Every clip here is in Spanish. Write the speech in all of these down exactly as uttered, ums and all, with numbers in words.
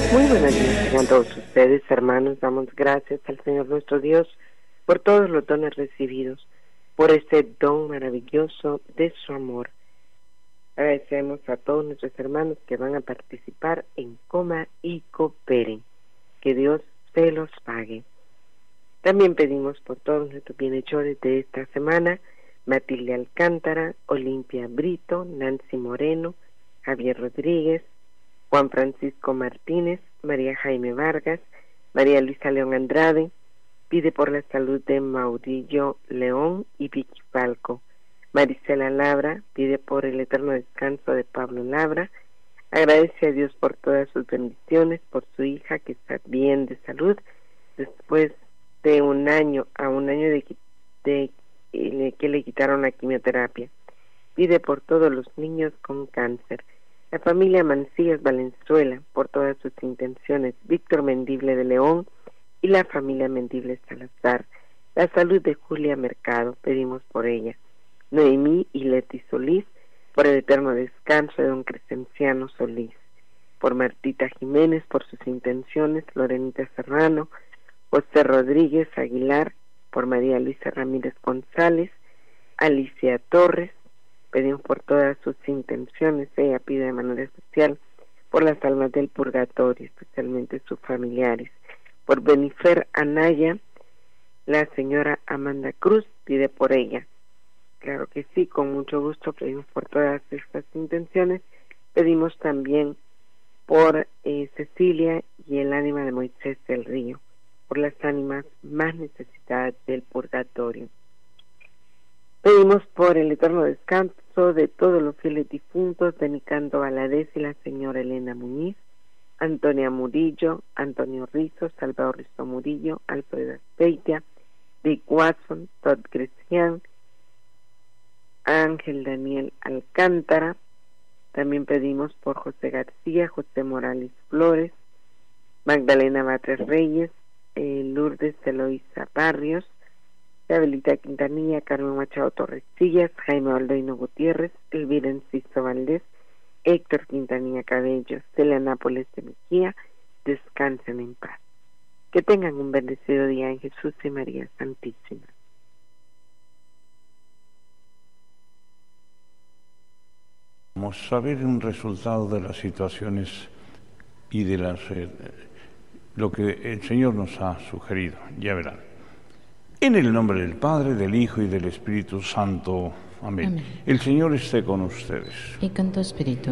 Muy buenos días, tengan todos ustedes, hermanos. Damos gracias al Señor nuestro Dios por todos los dones recibidos, por este don maravilloso de su amor. Agradecemos a todos nuestros hermanos que van a participar en Coma y Cooperen. Que Dios se los pague. También pedimos por todos nuestros bienhechores de esta semana: Matilde Alcántara, Olimpia Brito, Nancy Moreno, Javier Rodríguez, Juan Francisco Martínez, María Jaime Vargas, María Luisa León Andrade. Pide por la salud de Maurillo León y Vicky Falco. Marisela Labra pide por el eterno descanso de Pablo Labra. Agradece a Dios por todas sus bendiciones, por su hija que está bien de salud después de un año, a un año de, de, de que le quitaron la quimioterapia. Pide por todos los niños con cáncer. La familia Mancillas Valenzuela, por todas sus intenciones. Víctor Mendible de León y la familia Mendible Salazar. La salud de Julia Mercado, pedimos por ella. Noemí y Leti Solís, por el eterno descanso de don Crescenciano Solís. Por Martita Jiménez, por sus intenciones. Lorenita Serrano, José Rodríguez Aguilar, por María Luisa Ramírez González. Alicia Torres, pedimos por todas sus intenciones. Ella pide de manera especial por las almas del purgatorio, especialmente sus familiares. Por Benifer Anaya, la señora Amanda Cruz pide por ella. Claro que sí, con mucho gusto pedimos por todas estas intenciones. Pedimos también por eh, Cecilia y el ánima de Moisés del Río, por las ánimas más necesitadas del purgatorio. Pedimos por el eterno descanso de todos los fieles difuntos, de Nicandro Valadez y la señora Elena Muñiz, Antonia Murillo, Antonio Rizzo, Salvador Rizzo Murillo, Alfredo Aspeitia, Dick Watson, Todd Grecian, Ángel Daniel Alcántara. También pedimos por José García, José Morales Flores, Magdalena Batres Reyes, eh, Lourdes Eloísa Barrios, Isabelita Quintanilla, Carmen Machado Torrecillas, Jaime Baldoino Gutiérrez, Elvira Enciso Valdés, Héctor Quintanilla Cabello, Celia Nápoles de Mejía. Descansen en paz. Que tengan un bendecido día en Jesús y María Santísima. Vamos a ver un resultado de las situaciones y de las eh, lo que el Señor nos ha sugerido. Ya verán. En el nombre del Padre, del Hijo y del Espíritu Santo. Amén. Amén. El Señor esté con ustedes. Y con tu espíritu.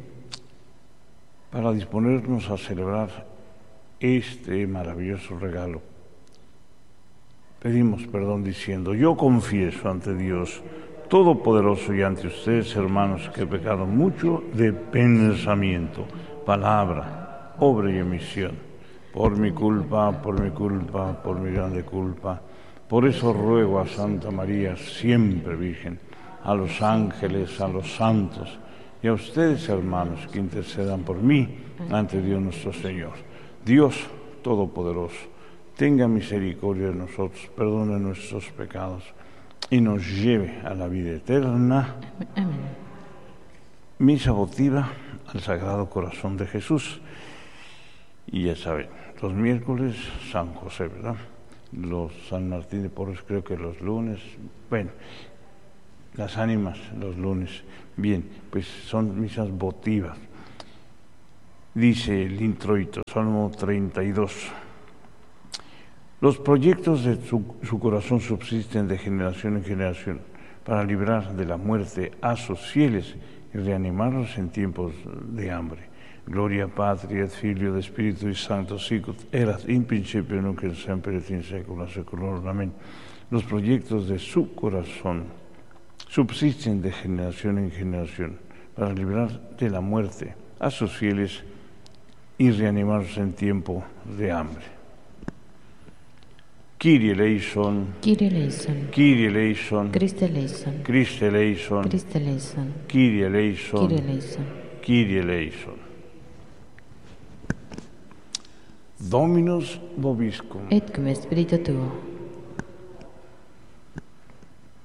Para disponernos a celebrar este maravilloso regalo, pedimos perdón diciendo: yo confieso ante Dios Todopoderoso y ante ustedes, hermanos, que he pecado mucho de pensamiento, palabra, obra y omisión, por mi culpa, por mi culpa, por mi grande culpa. Por eso ruego a Santa María, siempre Virgen, a los ángeles, a los santos y a ustedes, hermanos, que intercedan por mí ante Dios nuestro Señor. Dios Todopoderoso, tenga misericordia de nosotros, perdone nuestros pecados y nos lleve a la vida eterna. Amén. Misa votiva al Sagrado Corazón de Jesús. Y ya saben, los miércoles San José, ¿verdad? Los San Martín de Porres creo que los lunes. Bueno, las ánimas los lunes. Bien, pues son misas votivas. Dice el introito, Salmo treinta y dos. Los proyectos de su, su corazón subsisten de generación en generación para librar de la muerte a sus fieles y reanimarlos en tiempos de hambre. Gloria Patri et Filio et Spiritui Sancto, sicut erat in principio nunc et semper et in saecula saeculorum. Amén. Los proyectos de su corazón subsisten de generación en generación para librar de la muerte a sus fieles y reanimarlos en tiempo de hambre. Kyrie eleison, Kyrie eleison, Kyrie eleison, Christe eleison, Christe eleison, Christe eleison, Kyrie eleison, Kyrie eleison. Kyrie eleison. Dominus vobiscum. Et cum spiritu tuo.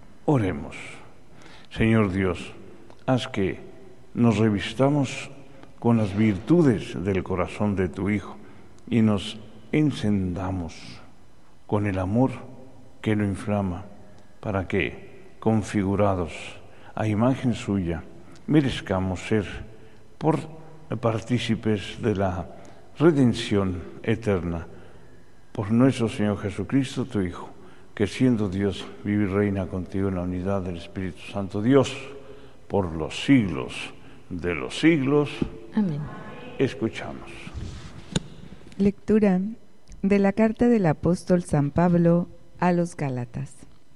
Oremos. Señor Dios, haz que nos revistamos con las virtudes del corazón de tu Hijo y nos encendamos con el amor que lo inflama, para que, configurados a imagen suya, merezcamos ser por partícipes de la redención eterna. Por nuestro Señor Jesucristo, tu Hijo, que siendo Dios, vive y reina contigo en la unidad del Espíritu Santo, Dios, por los siglos de los siglos. Amén. Escuchamos. Lectura de la carta del apóstol San Pablo a los Gálatas.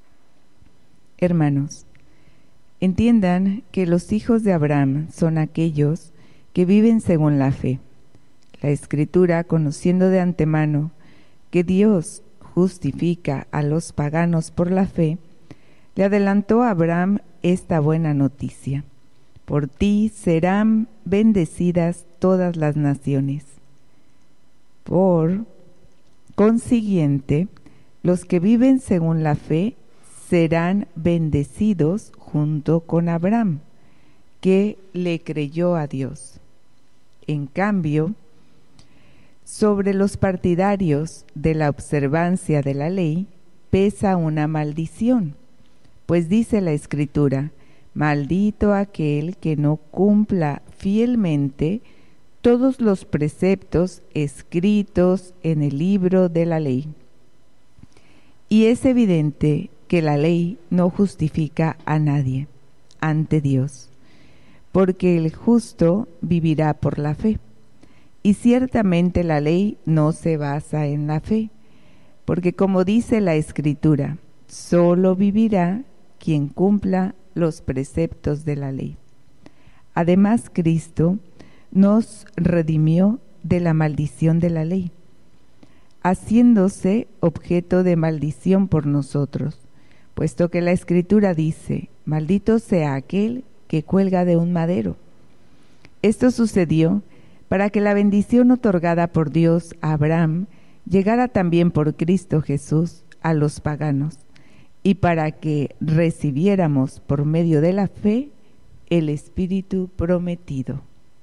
Hermanos, entiendan que los hijos de Abraham son aquellos que viven según la fe. La Escritura, conociendo de antemano que Dios justifica a los paganos por la fe, le adelantó a Abraham esta buena noticia: por ti serán bendecidas todas las naciones. Por consiguiente, los que viven según la fe serán bendecidos junto con Abraham, que le creyó a Dios. En cambio, sobre los partidarios de la observancia de la ley pesa una maldición, pues dice la Escritura: maldito aquel que no cumpla fielmente todos los preceptos escritos en el libro de la ley. Y es evidente que la ley no justifica a nadie ante Dios, porque el justo vivirá por la fe. Y ciertamente la ley no se basa en la fe, porque como dice la Escritura, solo vivirá quien cumpla los preceptos de la ley. Además, Cristo nos redimió de la maldición de la ley, haciéndose objeto de maldición por nosotros, puesto que la Escritura dice: maldito sea aquel que cuelga de un madero. Esto sucedió para que la bendición otorgada por Dios a Abraham llegara también por Cristo Jesús a los paganos, y para que recibiéramos por medio de la fe el Espíritu prometido.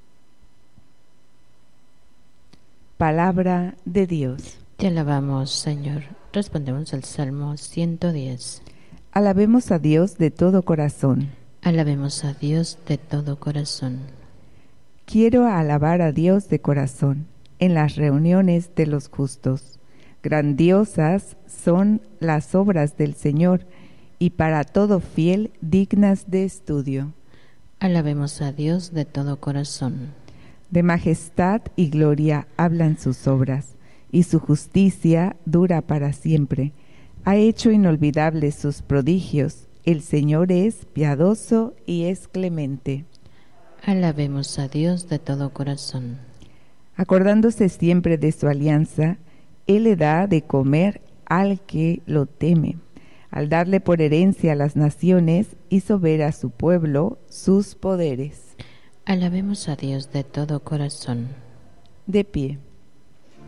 Palabra de Dios. Te alabamos, Señor. Respondemos al Salmo ciento diez. Alabemos a Dios de todo corazón. Alabemos a Dios de todo corazón. Quiero alabar a Dios de corazón en las reuniones de los justos. Grandiosas son las obras del Señor y para todo fiel dignas de estudio. Alabemos a Dios de todo corazón. De majestad y gloria hablan sus obras, y su justicia dura para siempre. Ha hecho inolvidables sus prodigios. El Señor es piadoso y es clemente. Alabemos a Dios de todo corazón. Acordándose siempre de su alianza, Él le da de comer al que lo teme. Al darle por herencia a las naciones, hizo ver a su pueblo sus poderes. Alabemos a Dios de todo corazón. De pie.